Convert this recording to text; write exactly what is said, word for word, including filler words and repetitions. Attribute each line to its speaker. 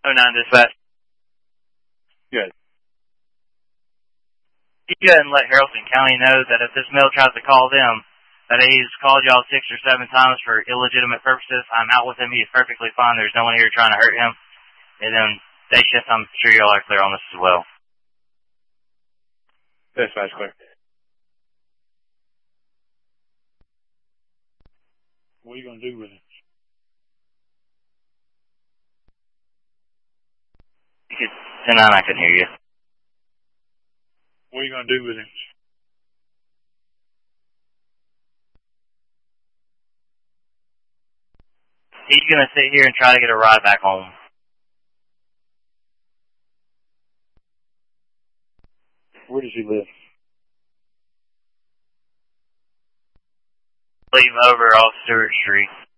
Speaker 1: oh nine dispatch.
Speaker 2: Good.
Speaker 1: You go ahead and let Haralson County know that if this male tries to call them, that he's called y'all six or seven times for illegitimate purposes. I'm out with him. He's perfectly fine. There's no one here trying to hurt him. And then day shift, I'm sure y'all are clear on this as well.
Speaker 2: Dispatch clear. What are you going to do with it?
Speaker 1: ten nine, I couldn't hear you.
Speaker 2: What are you going to do with it?
Speaker 1: He's going to sit here and try to get a ride back home.
Speaker 2: Where does he live?
Speaker 1: Leave over off Stewart Street.